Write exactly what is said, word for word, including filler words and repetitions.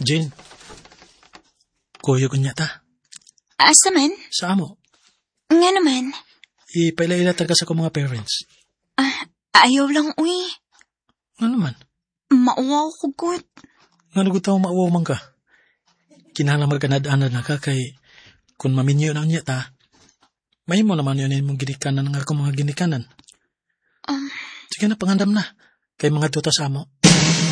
Jane, kuyo ko niya ta. Asa man? Sa amo. Nga naman. Ipailailatag ka sa ko mga parents. Ah, ayaw lang, uy. Ano naman? Mauwaw ko, good. Nga nagutaw mauwaw man ka. Kinahanglan magkanadaanan na ka kay kung maminyo na niya ta, may mo naman yun yung ginikanan ng ako mga ginikanan. Um, Sige na, pangandam na. Kay mga tuta sa amo.